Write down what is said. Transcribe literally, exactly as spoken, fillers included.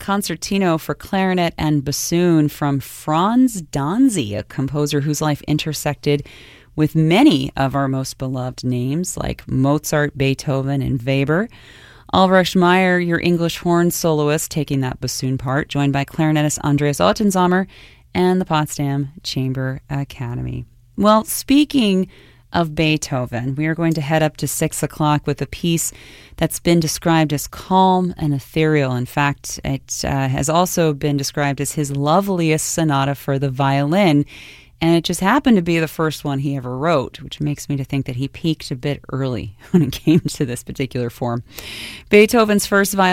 Concertino for Clarinet and Bassoon from Franz Danzi, a composer whose life intersected with many of our most beloved names like Mozart, Beethoven, and Weber. Ulrich Meyer, your English horn soloist, taking that bassoon part, joined by clarinetist Andreas Ottenshammer and the Potsdam Chamber Academy. Well, speaking of Beethoven, we are going to head up to six o'clock with a piece that's been described as calm and ethereal. In fact, it uh, has also been described as his loveliest sonata for the violin, and it just happened to be the first one he ever wrote, which makes me to think that he peaked a bit early when it came to this particular form. Beethoven's first violin